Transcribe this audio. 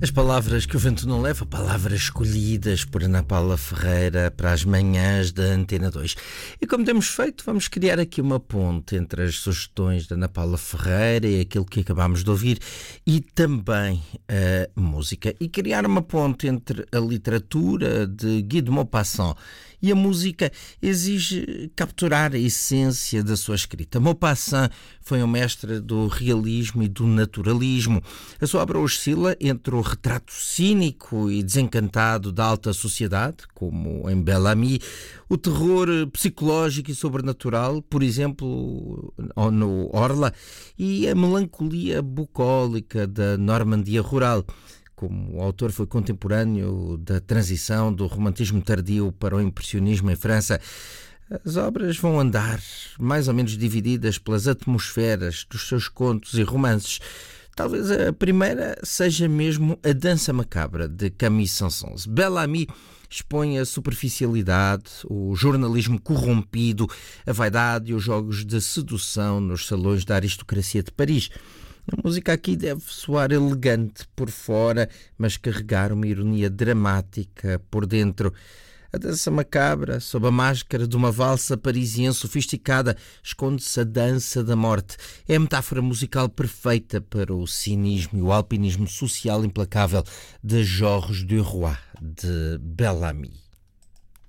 As palavras que o vento não leva, palavras escolhidas por Ana Paula Ferreira para as manhãs da Antena 2. E como temos feito, vamos criar aqui uma ponte entre as sugestões da Ana Paula Ferreira e aquilo que acabámos de ouvir e também a música. E criar uma ponte entre a literatura de Guy de Maupassant e a música exige capturar a essência da sua escrita. Maupassant foi um mestre do realismo e do naturalismo. A sua obra oscila entre o retrato cínico e desencantado da alta sociedade, como em Bel-Ami, o terror psicológico e sobrenatural, por exemplo, no Orla, e a melancolia bucólica da Normandia rural. Como o autor foi contemporâneo da transição do romantismo tardio para o impressionismo em França, as obras vão andar mais ou menos divididas pelas atmosferas dos seus contos e romances. Talvez a primeira seja mesmo A Dança Macabra, de Camille Saint-Saëns. Bel-Ami expõe a superficialidade, o jornalismo corrompido, a vaidade e os jogos de sedução nos salões da aristocracia de Paris. A música aqui deve soar elegante por fora, mas carregar uma ironia dramática por dentro. A dança macabra, sob a máscara de uma valsa parisiense sofisticada, esconde-se a dança da morte. É a metáfora musical perfeita para o cinismo e o alpinismo social implacável de Georges Duroy, de Bel-Ami.